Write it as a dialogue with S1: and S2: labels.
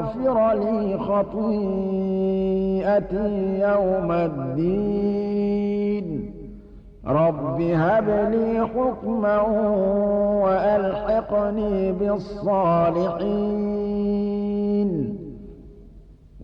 S1: يغفر لي خطيئتي يوم الدين رب هب لي حكما وألحقني بالصالحين